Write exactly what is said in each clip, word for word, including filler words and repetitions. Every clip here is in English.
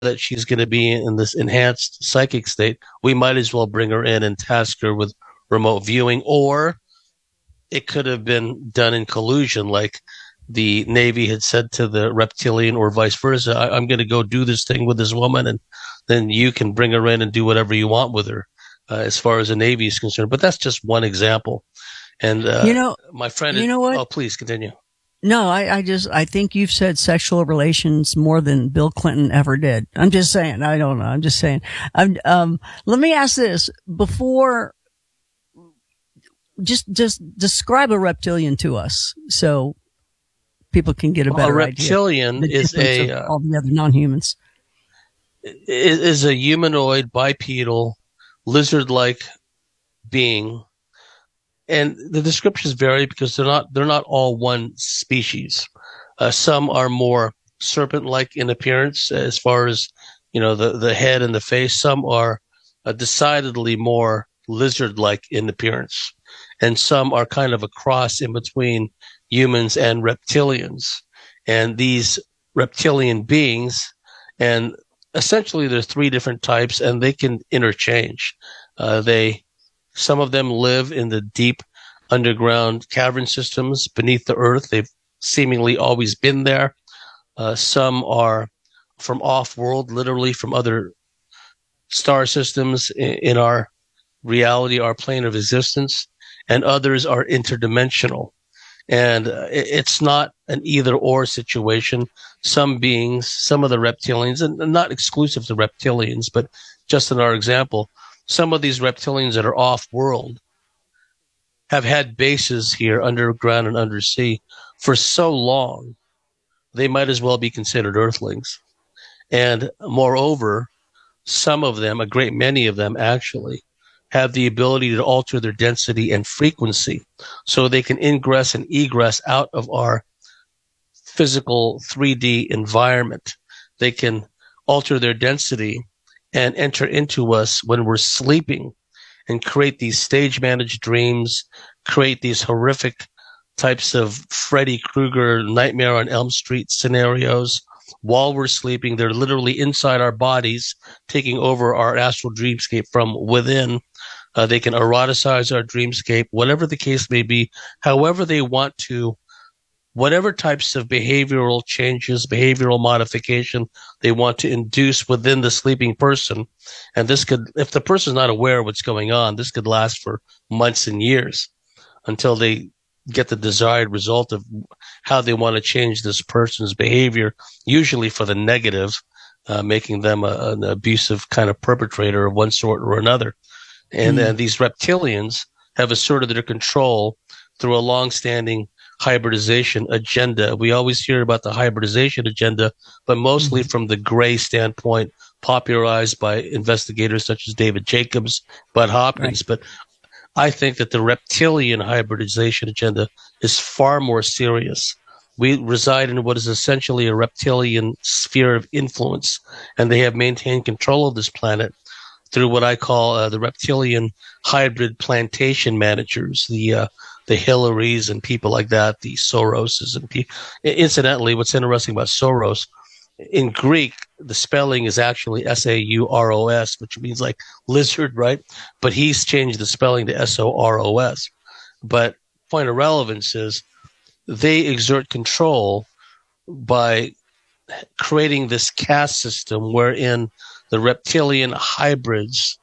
that she's going to be in this enhanced psychic state, we might as well bring her in and task her with remote viewing. Or it could have been done in collusion, like the Navy had said to the reptilian, or vice versa. I, I'm going to go do this thing with this woman, and then you can bring her in and do whatever you want with her, uh, as far as the Navy is concerned. But that's just one example. And uh, you know, my friend, you know what? Oh, please continue. No, I, I just, I think you've said sexual relations more than Bill Clinton ever did. I'm just saying. I don't know. I'm just saying. I'm, um, let me ask this before, just, just describe a reptilian to us so people can get a better well, a reptilian idea. is a, uh, all the other non-humans. Is, is a humanoid, bipedal, lizard-like being. And the descriptions vary because they're not they're not all one species. Uh, some are more serpent-like in appearance, as far as you know the, the head and the face. Some are uh, decidedly more lizard-like in appearance, and some are kind of a cross in between humans and reptilians. And these reptilian beings, and essentially there's three different types, and they can interchange. Uh, they Some of them live in the deep underground cavern systems beneath the earth. They've seemingly always been there. Uh, some are from off-world, literally from other star systems in, in our reality, our plane of existence, and others are interdimensional. And uh, it, it's not an either-or situation. Some beings, some of the reptilians, and, and not exclusive to reptilians, but just in our example, some of these reptilians that are off-world have had bases here underground and undersea for so long, they might as well be considered earthlings. And moreover, some of them, a great many of them actually, have the ability to alter their density and frequency so they can ingress and egress out of our physical three D environment. They can alter their density and enter into us when we're sleeping and create these stage-managed dreams, create these horrific types of Freddy Krueger, Nightmare on Elm Street scenarios. While we're sleeping, they're literally inside our bodies, taking over our astral dreamscape from within. Uh, they can eroticize our dreamscape, whatever the case may be, however they want to, whatever types of behavioral changes, behavioral modification they want to induce within the sleeping person. And this could, if the person's not aware of what's going on, this could last for months and years until they get the desired result of how they want to change this person's behavior, usually for the negative, uh, making them a, an abusive kind of perpetrator of one sort or another. And then mm. these reptilians have asserted their control through a long-standing hybridization agenda. We always hear about the hybridization agenda, but mostly mm-hmm. from the gray standpoint, popularized by investigators such as David Jacobs, Bud Hopkins. Right. But I think that the reptilian hybridization agenda is far more serious. We reside in what is essentially a reptilian sphere of influence, and they have maintained control of this planet through what I call uh, the reptilian hybrid plantation managers, the uh, the Hillarys and people like that, the Soroses and people. Incidentally, what's interesting about Soros, in Greek, the spelling is actually S A U R O S, which means like lizard, right? But he's changed the spelling to S O R O S. But point of relevance is they exert control by creating this caste system wherein the reptilian hybrids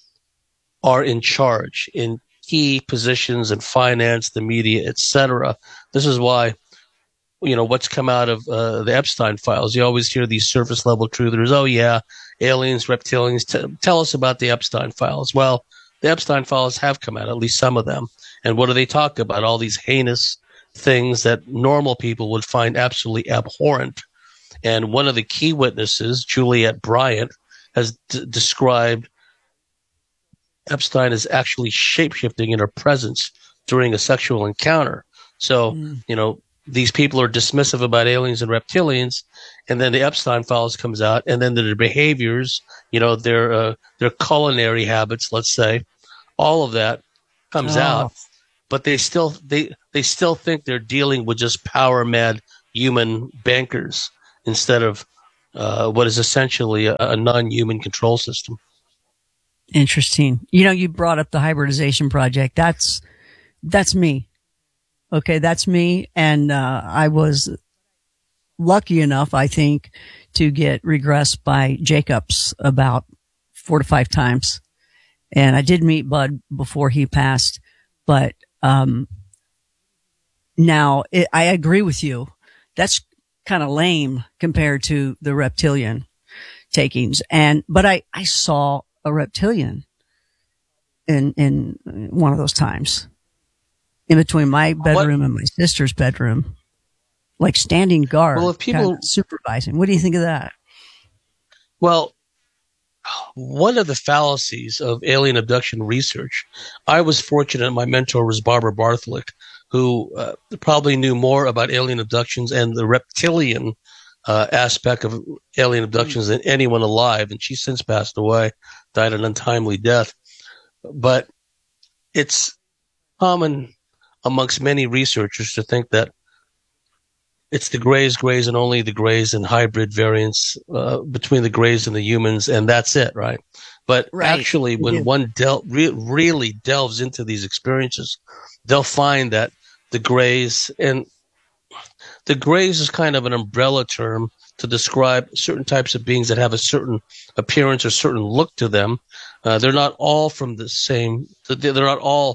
are in charge in key positions in finance, the media, et cetera. This is why, you know, what's come out of uh, the Epstein files. You always hear these surface level truthers. Oh, yeah, aliens, reptilians. T- tell us about the Epstein files. Well, the Epstein files have come out, at least some of them. And what do they talk about? All these heinous things that normal people would find absolutely abhorrent. And one of the key witnesses, Juliet Bryant, has d- described Epstein as actually shapeshifting in her presence during a sexual encounter. So, mm. you know, these people are dismissive about aliens and reptilians, and then the Epstein files comes out, and then their behaviors, you know, their uh, their culinary habits, let's say, all of that comes oh. out. But they still they they still think they're dealing with just power mad human bankers instead of uh, what is essentially a, a non-human control system. Interesting. You know, you brought up the hybridization project. That's, that's me. Okay. That's me. And, uh, I was lucky enough, I think, to get regressed by Jacobs about four to five times. And I did meet Bud before he passed, but, um, now it, I agree with you. That's kind of lame compared to the reptilian takings. And, but I, I saw a reptilian in, in one of those times in between my bedroom what? and my sister's bedroom, like standing guard, well, if people kind of supervising. What do you think of that? Well, one of the fallacies of alien abduction research, I was fortunate my mentor was Barbara Bartholick, who uh, probably knew more about alien abductions and the reptilian uh, aspect of alien abductions than anyone alive. And she's since passed away, died an untimely death. But it's common amongst many researchers to think that it's the Greys, Greys, and only the Greys and hybrid variants uh, between the Greys and the humans, and that's it, right? But right. actually, when yeah. one del- re- really delves into these experiences, they'll find that the Greys, and the Greys is kind of an umbrella term to describe certain types of beings that have a certain appearance or certain look to them. Uh, they're not all from the same, they're not all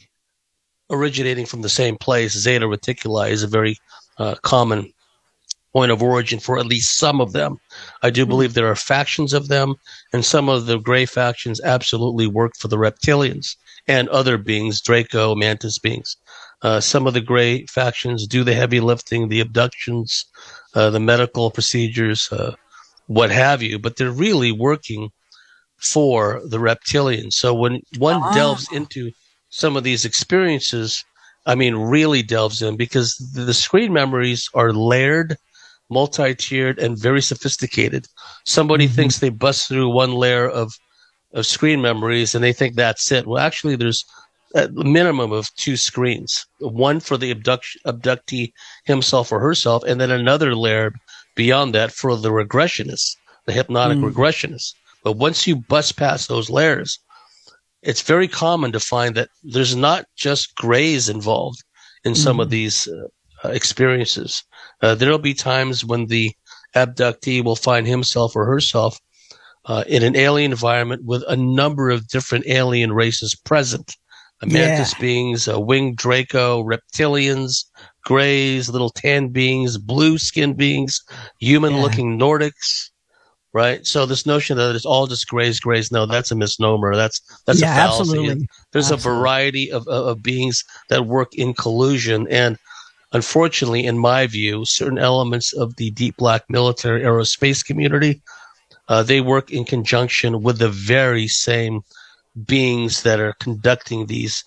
originating from the same place. Zeta Reticuli is a very uh, common point of origin for at least some of them. I do believe there are factions of them, and some of the Grey factions absolutely work for the reptilians and other beings, Draco, Mantis beings. Uh, some of the Grey factions do the heavy lifting, the abductions, uh, the medical procedures, uh, what have you, but they're really working for the reptilians. So when one oh. delves into some of these experiences, I mean, really delves in, because the, the screen memories are layered, multi-tiered, and very sophisticated. Somebody mm-hmm. thinks they bust through one layer of, of screen memories and they think that's it. Well, actually, there's a minimum of two screens, one for the abduct- abductee himself or herself, and then another layer beyond that for the regressionists, the hypnotic mm. regressionists. But once you bust past those layers, it's very common to find that there's not just Greys involved in some mm. of these uh, experiences. Uh, there'll be times when the abductee will find himself or herself uh, in an alien environment with a number of different alien races present. Mantis yeah. beings, uh, winged Draco, reptilians, Greys, little tan beings, blue skin beings, human-looking yeah. Nordics, right? So this notion that it's all just Greys, Greys, no, that's a misnomer. That's that's yeah, a fallacy. Absolutely. There's absolutely. a variety of, of, of beings that work in collusion, and unfortunately, in my view, certain elements of the deep black military aerospace community, uh, they work in conjunction with the very same beings that are conducting these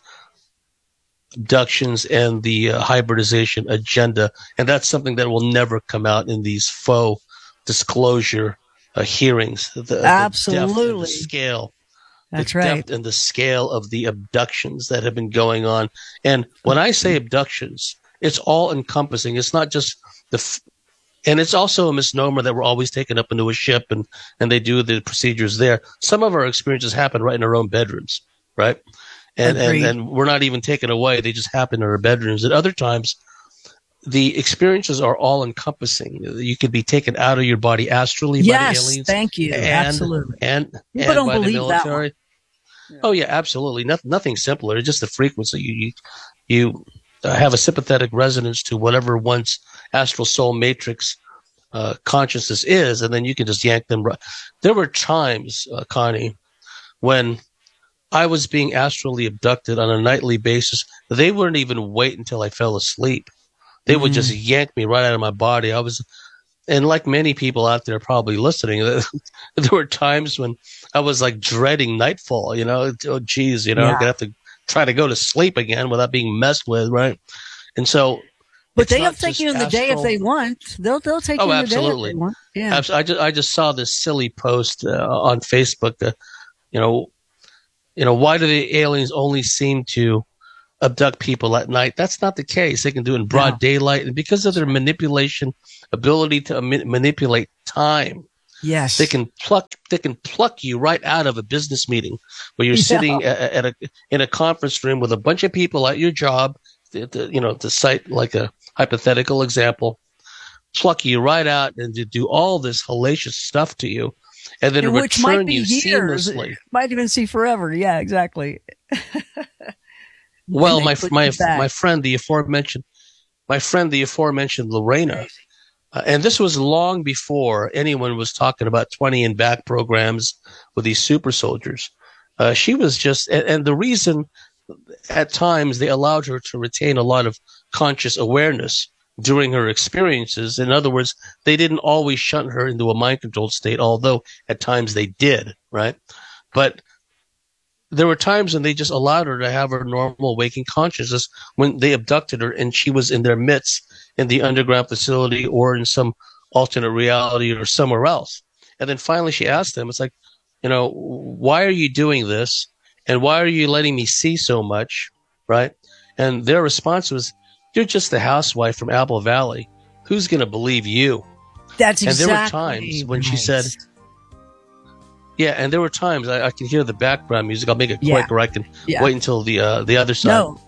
abductions and the uh, hybridization agenda. And that's something that will never come out in these faux disclosure uh, hearings. The, Absolutely. The, the scale. That's the right. depth and the scale of the abductions that have been going on. And when I say abductions, it's all encompassing. It's not just the, f- and it's also a misnomer that we're always taken up into a ship and, and they do the procedures there. Some of our experiences happen right in our own bedrooms, right? And, and, and we're not even taken away. They just happen in our bedrooms. At other times, the experiences are all encompassing. You could be taken out of your body astrally yes, by the aliens. Thank you. And, absolutely. And, People and don't by believe the military. That one. Yeah. Oh yeah, absolutely. Nothing, nothing simpler. It's just the frequency. You, you, you uh, have a sympathetic resonance to whatever one's astral soul matrix uh, consciousness is, and then you can just yank them. There were times, uh, Connie, when I was being astrally abducted on a nightly basis. They wouldn't even wait until I fell asleep. They mm. would just yank me right out of my body. I was, and like many people out there probably listening, there were times when I was like dreading nightfall, you know, oh geez, you know, yeah. I'm going to have to try to go to sleep again without being messed with, right? And so, but they'll take you in the astral. day if they want. They'll they'll take oh, you in absolutely. the day if they want. Yeah. Absolutely. I just I just saw this silly post uh, on Facebook. Uh, you know, you know, why do the aliens only seem to abduct people at night. That's not the case. They can do it in broad No. daylight, and because of their manipulation ability to ma- manipulate time, Yes. they can pluck they can pluck you right out of a business meeting where you're Yeah. sitting at, at a in a conference room with a bunch of people at your job. To, to, you know, to cite like a hypothetical example, pluck you right out and to do all this hellacious stuff to you, and then And which might return be you years. seamlessly. Might even see forever. Yeah, exactly. Well, they my put my you back. my friend, the aforementioned, my friend, the aforementioned Lorena, uh, and this was long before anyone was talking about twenty and back programs with these super soldiers. Uh, she was just, and, and the reason at times they allowed her to retain a lot of conscious awareness during her experiences. In other words, they didn't always shunt her into a mind controlled state, although at times they did, right? But there were times when they just allowed her to have her normal waking consciousness when they abducted her and she was in their midst in the underground facility or in some alternate reality or somewhere else. And then finally she asked them, it's like, you know, why are you doing this? And why are you letting me see so much? Right? And their response was, you're just the housewife from Apple Valley. Who's going to believe you? That's And exactly. there were times when she right. said, yeah, and there were times I, I can hear the background music. I'll make it Yeah. quick, or I can Yeah. wait until the uh, the other side. No.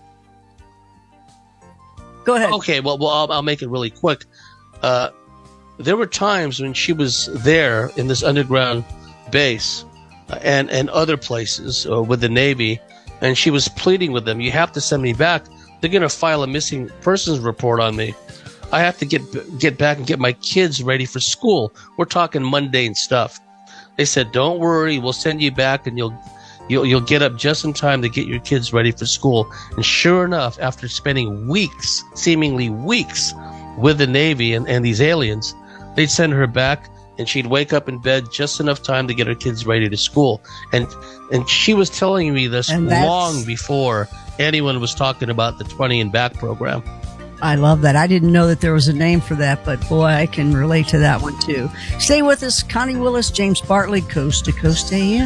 Go ahead. Okay, well, well, I'll, I'll make it really quick. Uh, there were times when she was there in this underground base uh, and and other places uh, with the Navy, and she was pleading with them, "You have to send me back. They're going to file a missing persons report on me. I have to get get back and get my kids ready for school." We're talking mundane stuff. They said, "Don't worry, we'll send you back, and you'll you'll you'll get up just in time to get your kids ready for school." And sure enough, after spending weeks, seemingly weeks, with the Navy and, and these aliens, they'd send her back, and she'd wake up in bed just enough time to get her kids ready to school. And and she was telling me this And that's- long before anyone was talking about the twenty and back program. I love that. I didn't know that there was a name for that, but boy, I can relate to that one too. Stay with us. Connie Willis, James Bartley, Coast to Coast A M.